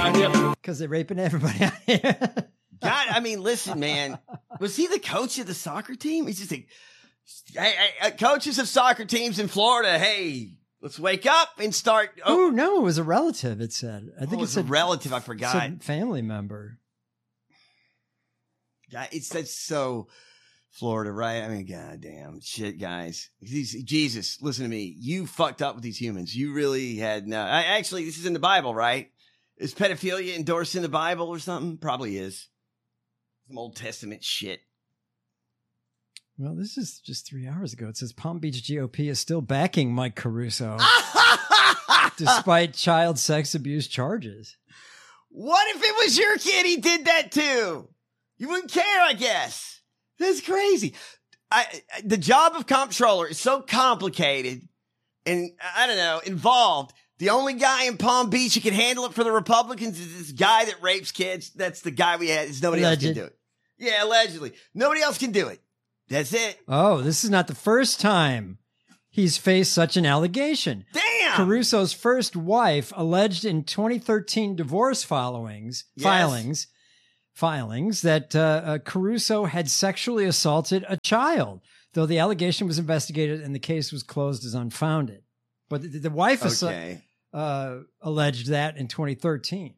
Because they're raping everybody out here. God, I mean, listen, man. Was he the coach of the soccer team? He's just hey, coaches of soccer teams in Florida, hey, let's wake up and start. Oh, no, it was a relative, it said. I think it said a relative. I forgot. Family member. Yeah, that's so Florida, right? I mean, goddamn shit, guys. Jesus, listen to me. You fucked up with these humans. You really had no. Actually, this is in the Bible, right? Is pedophilia endorsed in the Bible or something? Probably is. Some Old Testament shit. Well, this is just 3 hours ago. It says Palm Beach GOP is still backing Mike Caruso despite child sex abuse charges. What if it was your kid he did that to? You wouldn't care, I guess. That's crazy. The job of comptroller is so complicated and, I don't know, involved. The only guy in Palm Beach who can handle it for the Republicans is this guy that rapes kids. That's the guy we had. Nobody else can do it. Yeah, allegedly. Nobody else can do it. That's it. Oh, this is not the first time he's faced such an allegation. Damn! Caruso's first wife alleged in 2013 divorce filings that Caruso had sexually assaulted a child, though the allegation was investigated and the case was closed as unfounded. But the wife alleged that in 2013.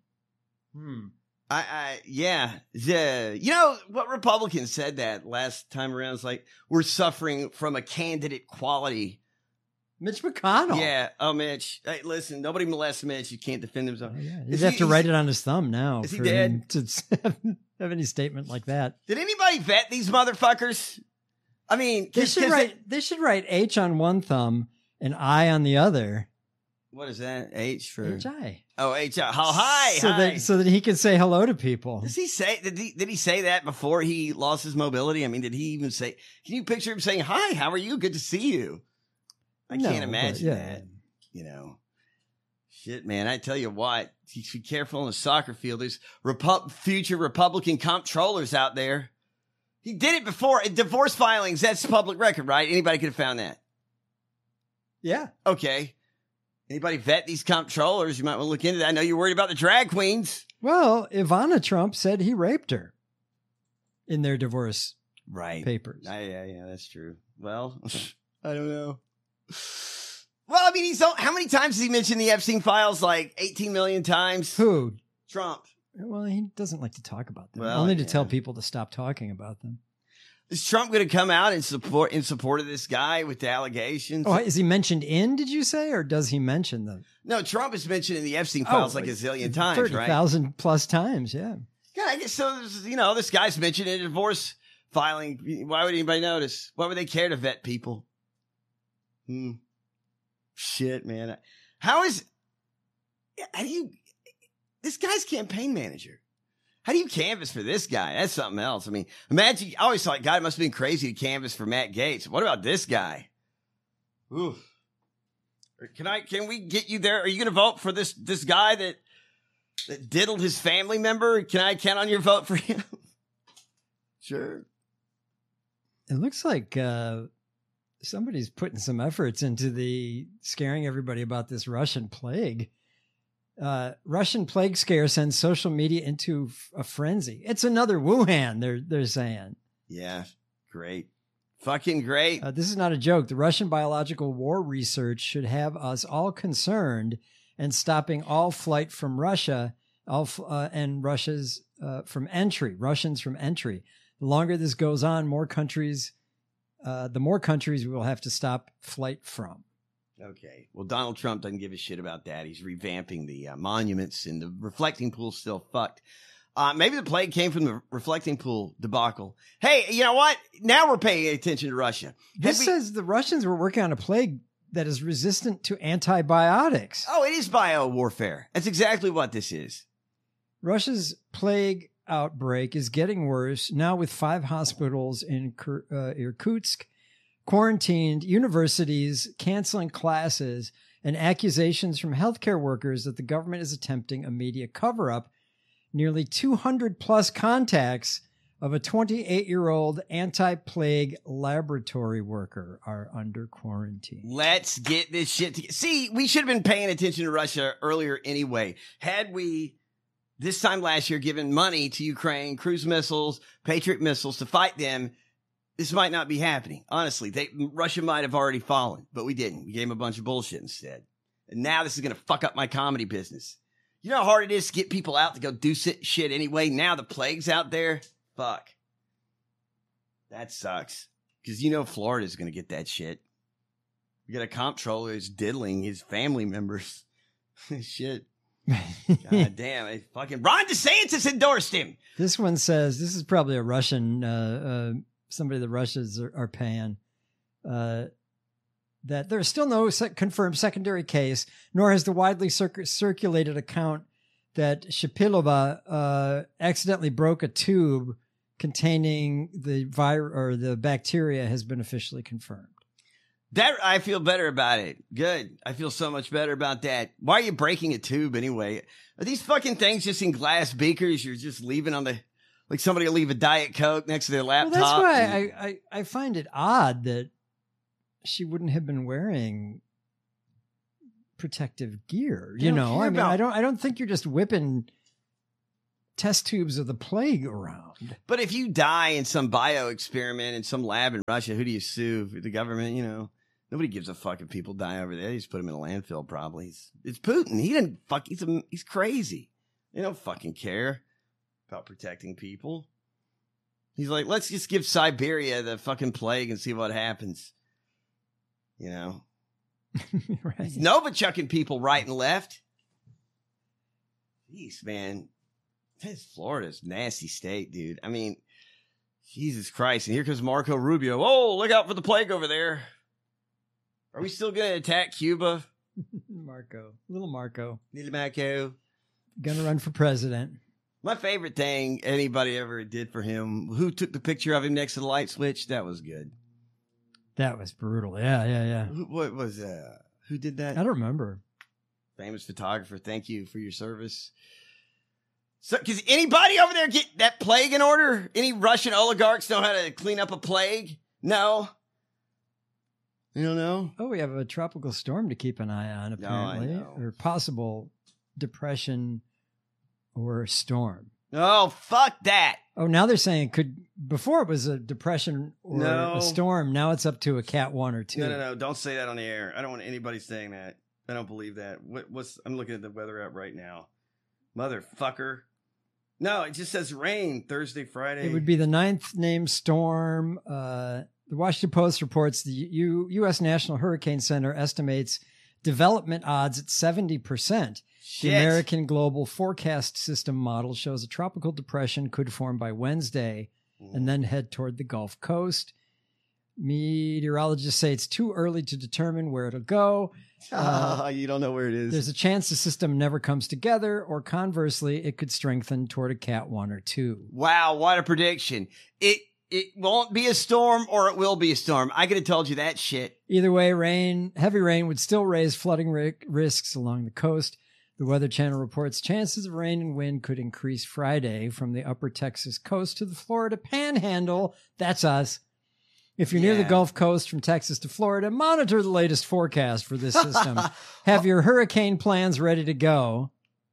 Yeah. You know what Republicans said that last time around is like, we're suffering from a candidate quality. Mitch McConnell. Yeah. Oh, Mitch. Hey, listen, nobody molests Mitch. You can't defend himself. Oh, yeah. You'd have to write it on his thumb now. Is he dead? To have any statement like that. Did anybody vet these motherfuckers? I mean, they should write H on one thumb and I on the other. What is that? H for H-I. Oh, H-I. Oh, hi. So that he can say hello to people. Does he say, did he say that before he lost his mobility? I mean, did he even say, can you picture him saying, hi, how are you? Good to see you. I can't imagine that, you know. Shit, man. I tell you what, you should be careful on the soccer field. There's future Republican comptrollers out there. He did it before. Divorce filings, that's public record, right? Anybody could have found that. Yeah. Okay. Anybody vet these comptrollers? You might want to look into that. I know you're worried about the drag queens. Well, Ivana Trump said he raped her in their divorce papers. Yeah, that's true. Well, I don't know. Well, I mean, how many times has he mentioned the Epstein files? Like 18 million times? Who? Trump. Well, he doesn't like to talk about them. Well, only to tell people to stop talking about them. Is Trump going to come out and support of this guy with the allegations? Oh, is he mentioned in, did you say, or does he mention them? No, Trump is mentioned in the Epstein files like a zillion times, 30,000 plus times, yeah. Yeah, I guess so. You know, this guy's mentioned in a divorce filing. Why would anybody notice? Why would they care to vet people? Shit, man. This guy's campaign manager. How do you canvass for this guy? That's something else. I mean, imagine, I always thought, God, it must have been crazy to canvass for Matt Gaetz. What about this guy? Ooh. Can we get you there? Are you going to vote for this guy that diddled his family member? Can I count on your vote for him? Sure. It looks like, somebody's putting some efforts into the scaring everybody about this Russian plague. Russian plague scare sends social media into a frenzy. It's another Wuhan, they're saying. Yeah, great. Fucking great. This is not a joke. The Russian biological war research should have us all concerned and stopping all flight from Russia, and Russians from entry. The longer this goes on, the more countries we will have to stop flight from. Okay. Well, Donald Trump doesn't give a shit about that. He's revamping the monuments, and the reflecting pool's still fucked. Maybe the plague came from the reflecting pool debacle. Hey, you know what? Now we're paying attention to Russia. This says the Russians were working on a plague that is resistant to antibiotics. Oh, it is biowarfare. That's exactly what this is. Russia's plague outbreak is getting worse now, with 5 hospitals in Irkutsk quarantined, universities canceling classes, and accusations from healthcare workers that the government is attempting a media cover-up. Nearly 200 plus contacts of a 28-year-old anti-plague laboratory worker are under quarantine. Let's get this shit together. See, we should have been paying attention to Russia earlier anyway. Had we this time last year giving money to Ukraine, cruise missiles, Patriot missiles to fight them, this might not be happening. Honestly, Russia might have already fallen, but we didn't. We gave them a bunch of bullshit instead. And now this is going to fuck up my comedy business. You know how hard it is to get people out to go do shit anyway? Now the plague's out there. Fuck. That sucks. Because you know Florida's going to get that shit. We got a comptroller who's diddling his family members. Shit. God damn. Fucking Ron DeSantis endorsed him. This one says, this is probably a Russian, somebody the Russians are paying, that there's still no confirmed secondary case, nor has the widely circulated account that Shapilova accidentally broke a tube containing the virus or the bacteria has been officially confirmed. That I feel better about it. Good. I feel so much better about that. Why are you breaking a tube anyway? Are these fucking things just in glass beakers? You're just leaving on the, like somebody will leave a Diet Coke next to their laptop. Well, that's why I find it odd that she wouldn't have been wearing protective gear. You know, I mean, I don't think you're just whipping test tubes of the plague around. But if you die in some bio experiment in some lab in Russia, who do you sue? The government, you know. Nobody gives a fuck if people die over there. They just put them in a landfill probably. It's Putin. He didn't fuck. He's crazy. They don't fucking care about protecting people. He's like, let's just give Siberia the fucking plague and see what happens. You know, right. He's Novichucking people right and left. Jeez, man. Florida's a nasty state, dude. I mean, Jesus Christ. And here comes Marco Rubio. Oh, look out for the plague over there. Are we still going to attack Cuba? Little Marco. Gonna run for president. My favorite thing anybody ever did for him, who took the picture of him next to the light switch? That was good. That was brutal. Yeah. What was who did that? I don't remember. Famous photographer. Thank you for your service. So, does anybody over there get that plague in order? Any Russian oligarchs know how to clean up a plague? No. You don't know? Oh, we have a tropical storm to keep an eye on, apparently. No, I know. Or possible depression or storm. Oh, fuck that. Oh, now they're saying before it was a depression or a storm. Now it's up to a Cat 1 or 2. No. Don't say that on the air. I don't want anybody saying that. I don't believe that. I'm looking at the weather app right now. Motherfucker. No, it just says rain Thursday, Friday. It would be the 9th named storm. The Washington Post reports the U.S. National Hurricane Center estimates development odds at 70%. Shit. The American Global Forecast System model shows a tropical depression could form by Wednesday and then head toward the Gulf Coast. Meteorologists say it's too early to determine where it'll go. You don't know where it is. There's a chance the system never comes together, or conversely, it could strengthen toward a Cat 1 or 2. Wow, what a prediction. It won't be a storm, or it will be a storm. I could have told you that shit. Either way, heavy rain would still raise flooding risks along the coast. The Weather Channel reports chances of rain and wind could increase Friday from the upper Texas coast to the Florida Panhandle. That's us. If you're near the Gulf Coast from Texas to Florida, monitor the latest forecast for this system. Have your hurricane plans ready to go.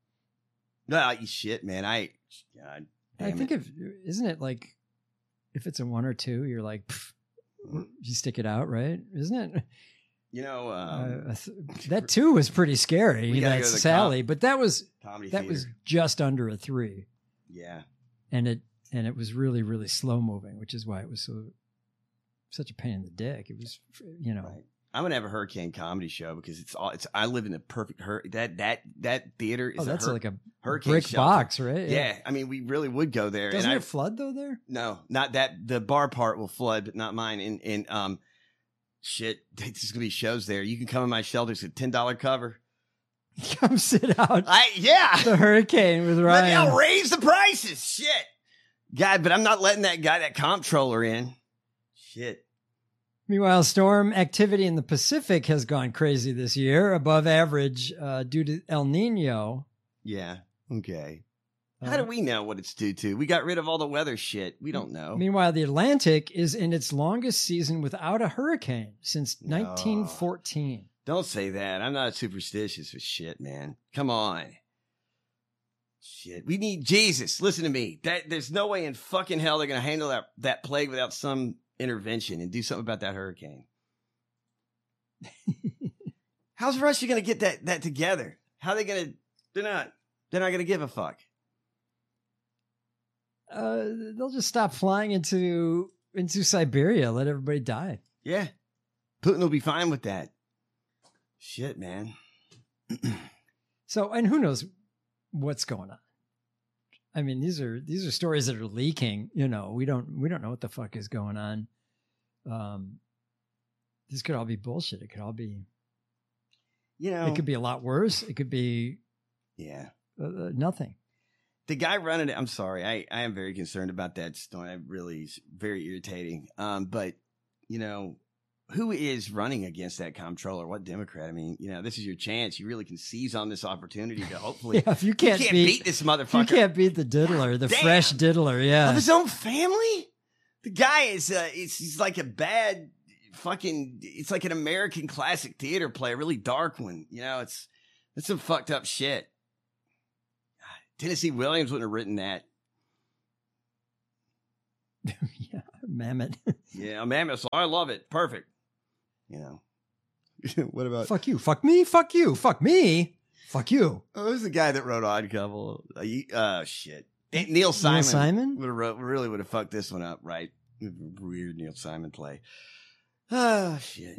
No, you shit, man. I think isn't it like if it's a 1 or 2, you're like, you stick it out, right? Isn't it? You know, that 2 was pretty scary. That's Sally, but that was theater. Was just under a 3. Yeah, and it was really, really slow moving, which is why it was such a pain in the dick. It was, you know. Right. I'm gonna have a hurricane comedy show because I live in the perfect that theater is like a hurricane brick shelter. box, right? Yeah, I mean we really would go there. Doesn't it flood though there? No, not that. The bar part will flood, but not mine. And shit, there's gonna be shows there. You can come in my shelter. It's a $10 cover. Come sit out. The hurricane with Ryan. Maybe I'll raise the prices. Shit, God, but I'm not letting that guy, that comptroller, in. Shit. Meanwhile, storm activity in the Pacific has gone crazy this year, above average due to El Nino. Yeah. Okay. How do we know what it's due to? We got rid of all the weather shit. We don't know. Meanwhile, the Atlantic is in its longest season without a hurricane since 1914. Don't say that. I'm not superstitious with shit, man. Come on. Shit, we need Jesus. Listen to me. There's no way in fucking hell they're going to handle that plague without some intervention and do something about that hurricane. How's Russia going to get that together? How are they going to? They're not going to give a fuck. They'll just stop flying into Siberia. Let everybody die. Yeah, Putin will be fine with that. Shit, man. So, and who knows what's going on? I mean, these are stories that are leaking. You know, we don't know what the fuck is going on. This could all be bullshit. It could all be, it could be a lot worse. It could be, nothing. The guy running it, I'm sorry. I am very concerned about that story. It's very irritating. But, who is running against that comptroller? What Democrat? I mean, this is your chance. You really can seize on this opportunity to hopefully. If you can't beat this motherfucker. You can't beat the diddler, fresh diddler. Yeah. Of his own family? The guy is, he's like a bad fucking, it's like an American classic theater play, a really dark one. It's some fucked up shit. Tennessee Williams wouldn't have written that. Yeah, Mamet. Yeah, Mamet. So I love it. Perfect. What about? Fuck you. Fuck me. Fuck you. Fuck me. Fuck you. Oh, who's the guy that wrote Odd Couple? Shit. Neil Simon. Neil Simon? Would have fucked this one up, right? Weird Neil Simon play. Oh, shit.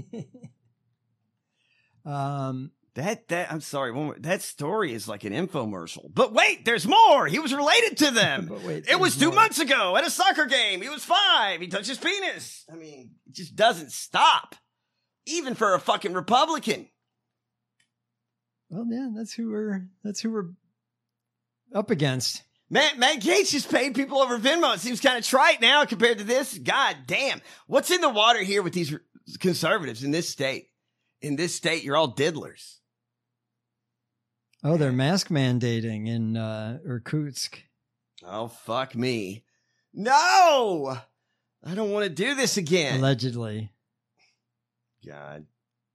I'm sorry. That story is like an infomercial. But wait, there's more. He was related to them. It was 2 months ago at a soccer game. He was 5. He touched his penis. I mean, it just doesn't stop. Even for a fucking Republican. Well, yeah, that's who we're up against. Matt Gaetz just paid people over Venmo. It seems kind of trite now compared to this. God damn. What's in the water here with these conservatives in this state? In this state, you're all diddlers. Oh, they're mask mandating in Irkutsk. Oh, fuck me. No! I don't want to do this again. Allegedly. God.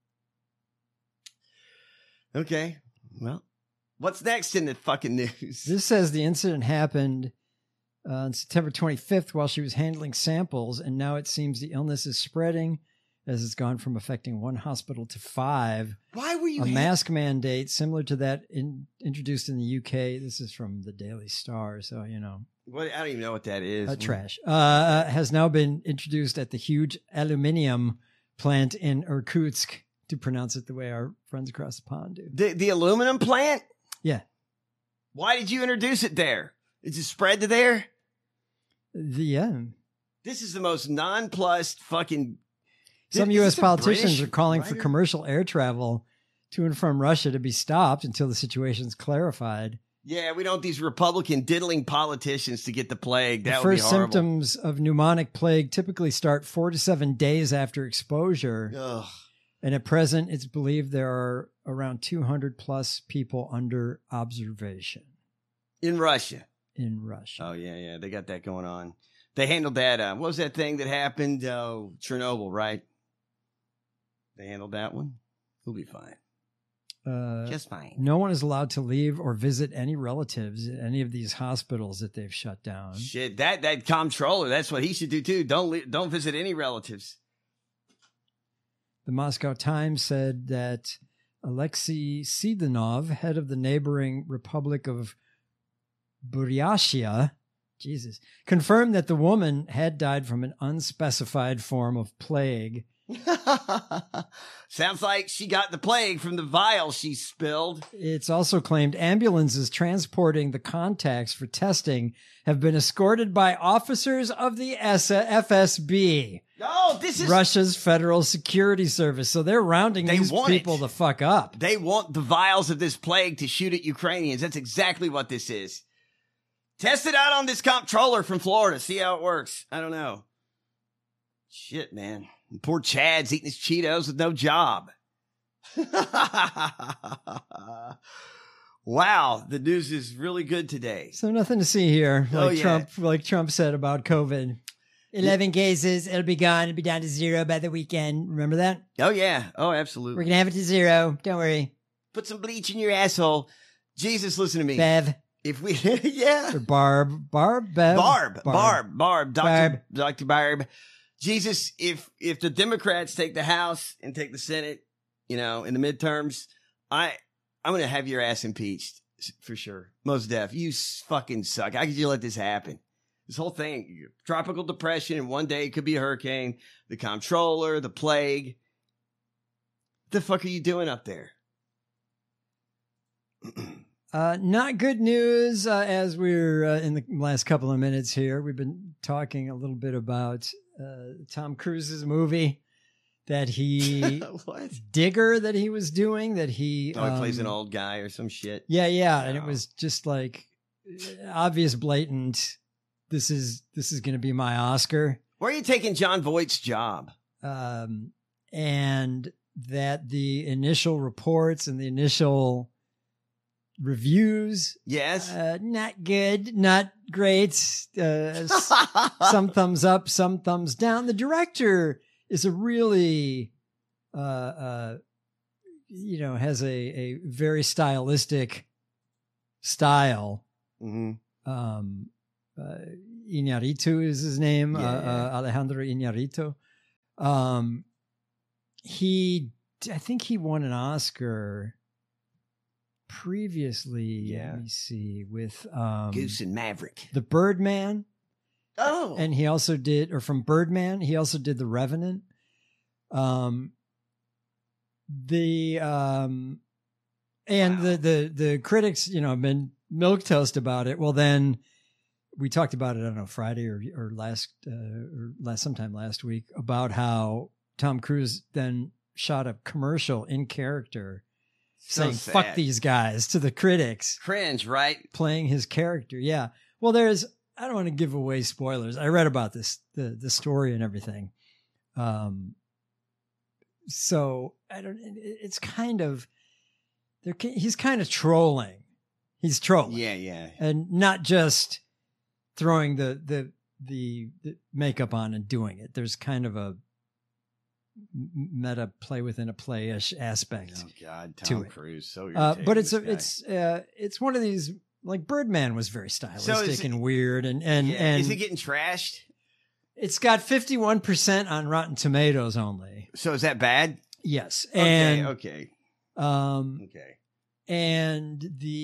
Okay. Well, what's next in the fucking news? This says the incident happened on September 25th while she was handling samples, and now it seems the illness is spreading as it's gone from affecting one hospital to 5. Why were you... A mask mandate similar to that introduced in the UK. This is from the Daily Star, so, What, I don't even know what that is. Trash. Has now been introduced at the huge aluminium plant in Irkutsk, to pronounce it the way our friends across the pond do. The aluminum plant? Yeah. Why did you introduce it there? Is it spread to there? Yeah. This is the most nonplussed fucking... Some U.S. politicians are calling for commercial air travel to and from Russia to be stopped until the situation's clarified. Yeah, we don't want these Republican diddling politicians to get the plague. That would be horrible. The first symptoms of pneumonic plague typically start 4 to 7 days after exposure. Ugh. And at present, it's believed there are around 200 plus people under observation. In Russia? In Russia. Oh, yeah. They got that going on. They handled that. What was that thing that happened? Chernobyl, right? They handled that one. We'll be fine. Just fine. No one is allowed to leave or visit any relatives at any of these hospitals that they've shut down. Shit, that comptroller, that's what he should do too. Don't visit any relatives. The Moscow Times said that Alexei Sidanov, head of the neighboring Republic of Buryatia, confirmed that the woman had died from an unspecified form of plague. Sounds like she got the plague from the vial she spilled. It's also claimed ambulances transporting the contacts for testing have been escorted by officers of the FSB. No, this is Russia's Federal Security Service. So they're rounding these people the fuck up. They want the vials of this plague to shoot at Ukrainians. That's exactly what this is. Test it out on this comptroller from Florida. See how it works. I don't know. Shit, man. Poor Chad's eating his Cheetos with no job. Wow, the news is really good today. So nothing to see here. Like Trump said about COVID. 11 cases, it'll be gone. It'll be down to 0 by the weekend. Remember that? Oh, yeah. Oh, absolutely. We're going to have it to 0. Don't worry. Put some bleach in your asshole. Jesus, listen to me. Bev. If we, yeah. Or Barb, Dr. Barb. Jesus, if the Democrats take the House and take the Senate, in the midterms, I'm going to have your ass impeached for sure. Most def. You fucking suck. How could you let this happen? This whole thing, tropical depression, and one day it could be a hurricane, the comptroller, the plague. What the fuck are you doing up there? Not good news. As we're in the last couple of minutes here, we've been talking a little bit about Tom Cruise's movie that he what? Digger that he was doing that he he plays an old guy or some shit. Yeah, and it was just like obvious, blatant. This is going to be my Oscar. Where are you taking John Voight's job? And that the initial reports and the initial reviews, yes, not good, not great. Some thumbs up, some thumbs down. The director is a really, has a very stylistic style. Mm-hmm. Iñárritu is his name, Yeah. Alejandro Iñárritu. I think he won an Oscar previously. Yeah. Let me see, with Goose and Maverick. The Birdman. Oh, And he also did, or from Birdman, he also did The Revenant. The critics, have been milquetoast about it. Well, then we talked about it, I don't know, Friday or sometime last week, about how Tom Cruise then shot a commercial in character saying, sad. fuck these guys to the critics. Cringe, right? Playing his character. Yeah. Well, I don't want to give away spoilers. I read about this, the story and everything. So it's kind of, he's kind of trolling. He's trolling. Yeah. And not just throwing the makeup on and doing it. There's kind of a meta play within a play-ish aspect. Oh God, Tom Cruise, so irritating. But it's one of these, like Birdman was very stylistic and weird, and is it getting trashed? It's got 51% on Rotten Tomatoes only. So is that bad? Yes. Okay. Okay. And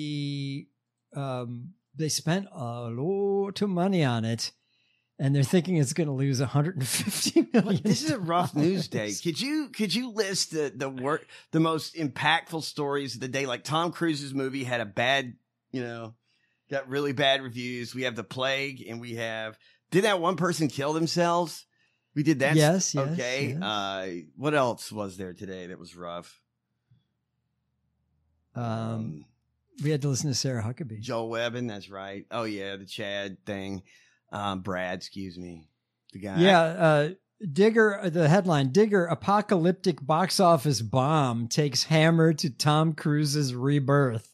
they spent a lot of money on it, and they're thinking it's going to lose $150 million. This is a rough news day. Could you list the most impactful stories of the day? Like Tom Cruise's movie had a bad, got really bad reviews. We have the plague, and did that one person kill themselves? We did that. Yes. Okay. Yes. What else was there today that was rough? We had to listen to Sarah Huckabee. Joel Webbin, that's right. Oh yeah, the Chad thing. Brad, excuse me. The guy. Yeah, Digger, the headline, Digger, apocalyptic box office bomb takes hammer to Tom Cruise's rebirth.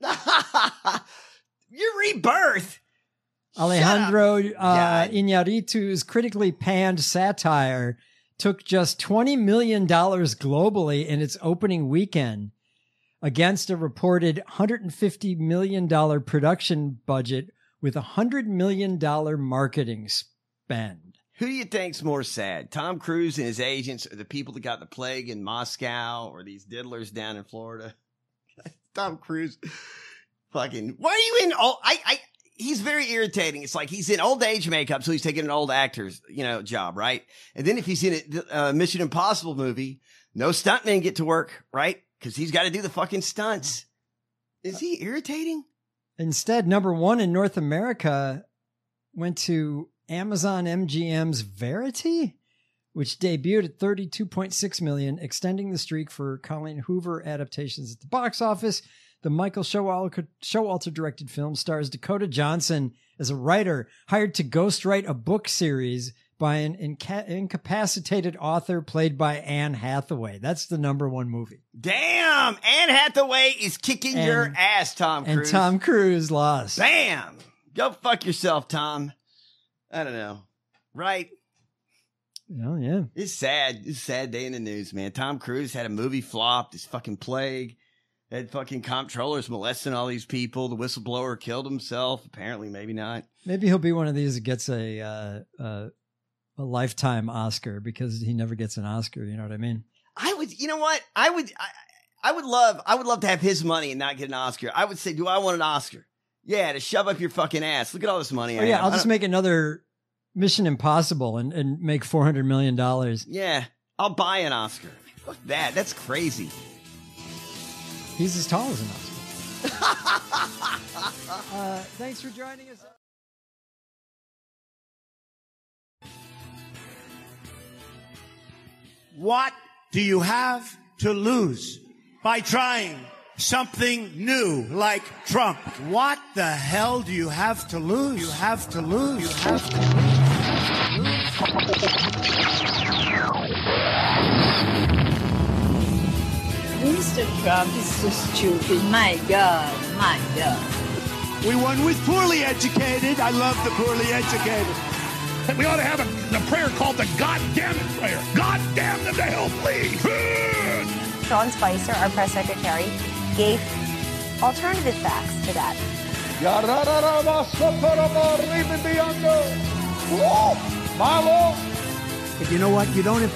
Your rebirth? Alejandro Iñárritu's critically panned satire took just $20 million globally in its opening weekend against a reported $150 million production budget with $100 million marketing spend. Who do you think's more sad? Tom Cruise and his agents, or the people that got the plague in Moscow, or these diddlers down in Florida? Tom Cruise. Fucking, why are you in all, he's very irritating. It's like he's in old age makeup, so he's taking an old actor's, job, right? And then if he's in a Mission Impossible movie, no stuntmen get to work, right? Because he's got to do the fucking stunts. Is he irritating? Instead, number one in North America went to Amazon MGM's Verity, which debuted at $32.6 million, extending the streak for Colleen Hoover adaptations at the box office. The Michael Showalter directed film stars Dakota Johnson as a writer hired to ghostwrite a book series by an incapacitated author played by Anne Hathaway. That's the number one movie. Damn! Anne Hathaway is kicking your ass, Tom Cruise. And Tom Cruise lost. Bam! Go fuck yourself, Tom. I don't know. Right? Oh, yeah. It's sad. It's a sad day in the news, man. Tom Cruise had a movie flop, this fucking plague. That fucking comptroller's molesting all these people. The whistleblower killed himself. Apparently, maybe not. Maybe he'll be one of these that gets a lifetime Oscar because he never gets an Oscar. You know what I mean? You know what? I would love to have his money and not get an Oscar. I would say, do I want an Oscar? Yeah, to shove up your fucking ass. Look at all this money. I'll just make another Mission Impossible and make $400 million. Yeah, I'll buy an Oscar. Fuck that. That's crazy. He's as tall as an Oscar. Thanks for joining us. What do you have to lose by trying something new like Trump? What the hell do you have to lose? You have to lose. You have to lose. Mr. Trump is so stupid. My God, my God. We won with poorly educated. I love the poorly educated. We ought to have a prayer called the God damn it prayer. God damn them to hell, please. Sean Spicer, our press secretary, gave alternative facts to that. But you know what? You don't have